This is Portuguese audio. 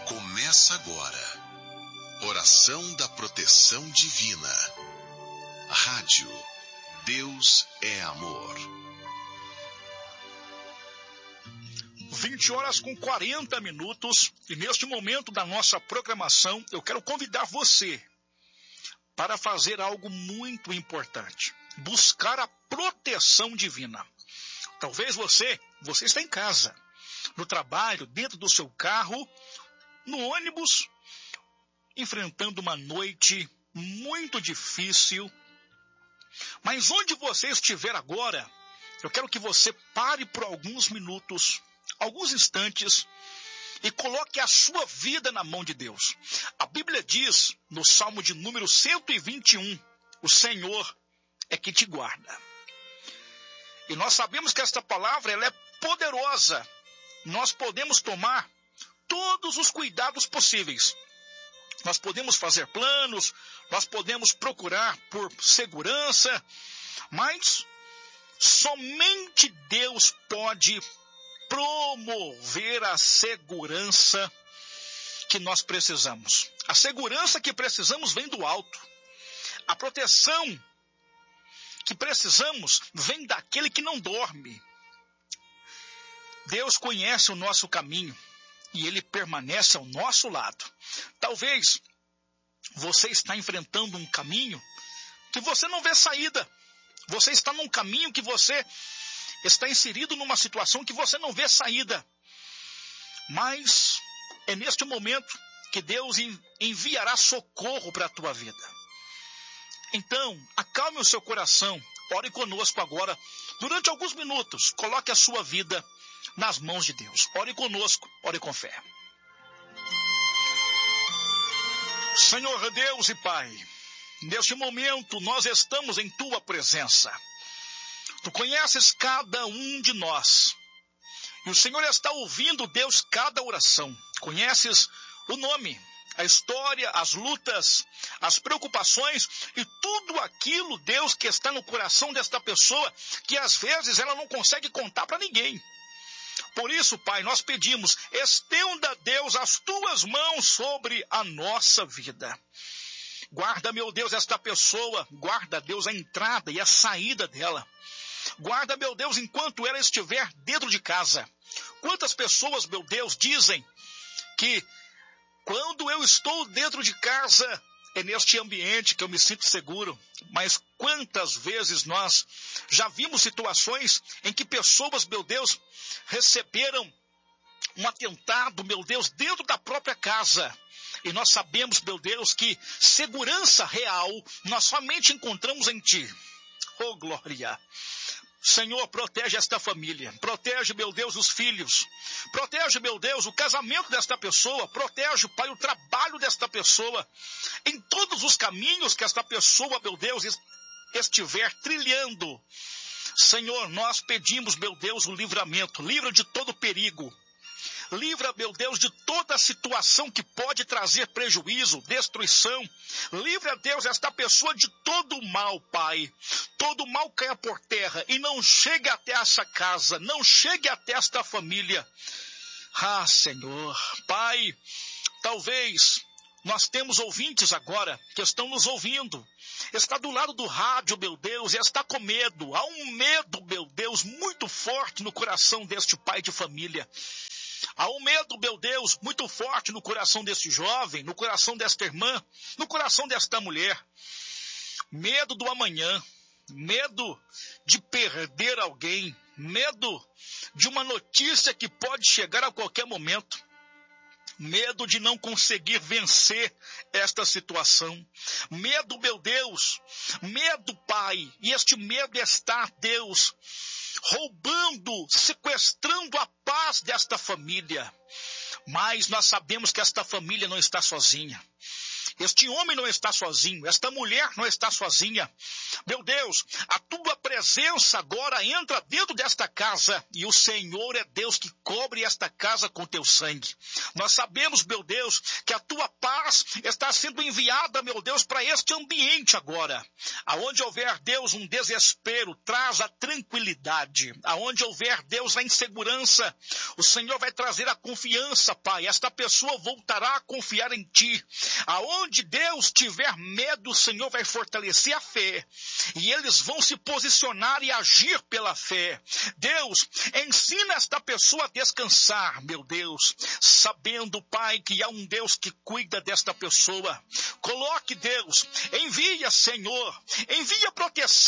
Começa agora. Oração da Proteção Divina. Rádio Deus é Amor. 20h40, e neste momento da nossa programação, eu quero convidar você para fazer algo muito importante. Buscar a proteção divina. Talvez você está em casa, no trabalho, dentro do seu carro, no ônibus, enfrentando uma noite muito difícil. Mas onde você estiver agora, eu quero que você pare por alguns minutos, alguns instantes, e coloque a sua vida na mão de Deus. A Bíblia diz, no Salmo de número 121, o Senhor é que te guarda. E nós sabemos que esta palavra ela é poderosa. Nós podemos tomar todos os cuidados possíveis. Nós podemos fazer planos, nós podemos procurar por segurança, mas somente Deus pode promover a segurança que nós precisamos. A segurança que precisamos vem do alto. A proteção que precisamos vem daquele que não dorme. Deus conhece o nosso caminho e Ele permanece ao nosso lado. Talvez você está enfrentando um caminho que você não vê saída. Você está num caminho que você está inserido numa situação que você não vê saída. Mas é neste momento que Deus enviará socorro para a tua vida. Então, acalme o seu coração. Ore conosco agora. Durante alguns minutos, coloque a sua vida nas mãos de Deus. Ore conosco, ore com fé. Senhor Deus e Pai, neste momento nós estamos em Tua presença. Tu conheces cada um de nós. E o Senhor está ouvindo, Deus, cada oração. Conheces o nome, a história, as lutas, as preocupações e tudo aquilo, Deus, que está no coração desta pessoa, que às vezes ela não consegue contar para ninguém. Por isso, Pai, nós pedimos, estenda, Deus, as Tuas mãos sobre a nossa vida. Guarda, meu Deus, esta pessoa, guarda, Deus, a entrada e a saída dela. Guarda, meu Deus, enquanto ela estiver dentro de casa. Quantas pessoas, meu Deus, dizem que quando eu estou dentro de casa, é neste ambiente que eu me sinto seguro. Mas quantas vezes nós já vimos situações em que pessoas, meu Deus, receberam um atentado, meu Deus, dentro da própria casa. E nós sabemos, meu Deus, que segurança real nós somente encontramos em Ti. Oh, glória! Senhor, protege esta família. Protege, meu Deus, os filhos. Protege, meu Deus, o casamento desta pessoa. Protege, Pai, o trabalho desta pessoa. Em todos os caminhos que esta pessoa, meu Deus, estiver trilhando. Senhor, nós pedimos, meu Deus, o livramento. Livra de todo perigo. Livra, meu Deus, de toda situação que pode trazer prejuízo, destruição. Livra, Deus, esta pessoa de todo o mal, Pai. Todo o mal caia por terra e não chegue até essa casa, não chegue até esta família. Ah, Senhor, Pai, talvez nós temos ouvintes agora que estão nos ouvindo. Está do lado do rádio, meu Deus, e está com medo. Há um medo, meu Deus, muito forte no coração deste pai de família. Há um medo, meu Deus, muito forte no coração desse jovem, no coração desta irmã, no coração desta mulher. Medo do amanhã, medo de perder alguém, medo de uma notícia que pode chegar a qualquer momento. Medo de não conseguir vencer esta situação. Medo, meu Deus, medo, Pai, e este medo está, Deus, roubando, sequestrando a paz desta família. Mas nós sabemos que esta família não está sozinha. Este homem não está sozinho, esta mulher não está sozinha. Meu Deus, a tua presença agora entra dentro desta casa e o Senhor é Deus que cobre esta casa com teu sangue. Nós sabemos, meu Deus, que a tua paz está sendo enviada, meu Deus, para este ambiente agora. Aonde houver, Deus, um desespero, traz a tranquilidade. Aonde houver, Deus, a insegurança, o Senhor vai trazer a confiança, Pai. Esta pessoa voltará a confiar em Ti. Aonde Deus tiver medo, o Senhor vai fortalecer a fé. E eles vão se posicionar e agir pela fé. Deus, ensina esta pessoa a descansar, meu Deus, sabendo, Pai, que há um Deus que cuida desta pessoa. Coloque, Deus, envia, Senhor, envia proteção